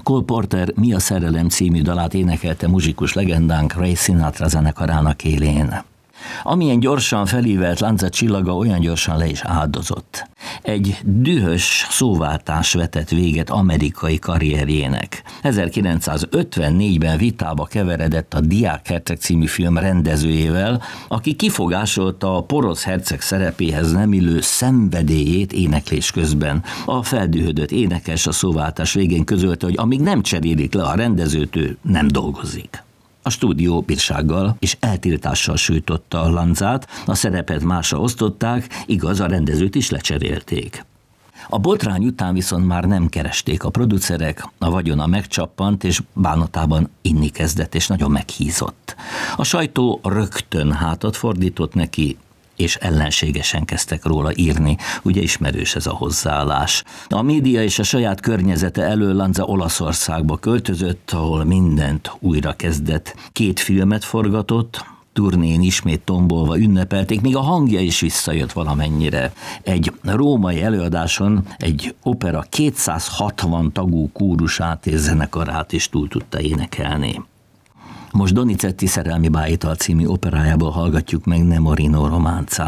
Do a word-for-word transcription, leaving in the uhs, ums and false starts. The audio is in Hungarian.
Cole Porter Mi a szerelem című dalát énekelte muzsikus legendánk Ray Sinatra zenekarának élén. Amilyen gyorsan felívelt Lanza csillaga, olyan gyorsan le is áldozott. Egy dühös szóváltás vetett véget amerikai karrierjének. ezerkilencszázötvennégyben vitába keveredett a Diákherceg című film rendezőjével, aki kifogásolta a porosz herceg szerepéhez nem illő szenvedélyét éneklés közben. A feldühödött énekes a szóváltás végén közölte, hogy amíg nem cserélik le a rendezőt, ő nem dolgozik. A stúdió bírsággal és eltiltással sújtotta a Lanzát, a szerepet másra osztották, igaz, a rendezőt is lecserélték. A botrány után viszont már nem keresték a producerek, a vagyona megcsappant, és bánatában inni kezdett, és nagyon meghízott. A sajtó rögtön hátat fordított neki, és ellenségesen kezdtek róla írni, ugye ismerős ez a hozzáállás. A média és a saját környezete elől Lanza Olaszországba költözött, ahol mindent újra kezdett. Két filmet forgatott, turnén ismét tombolva ünnepelték, még a hangja is visszajött valamennyire. Egy római előadáson egy opera kétszázhatvan tagú kórusát és zenekarát is túl tudta énekelni. Most Donizetti Szerelmi bájital című operájából hallgatjuk meg Nemorino románcát.